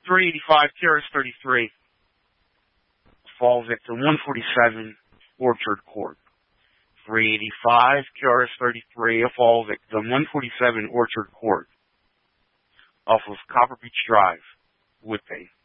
385 KRS-33. Fall victim 147 Orchard Court. 385 KRS-33. A fall victim 147 Orchard Court. Off of Copper Beach Drive, Woodbay.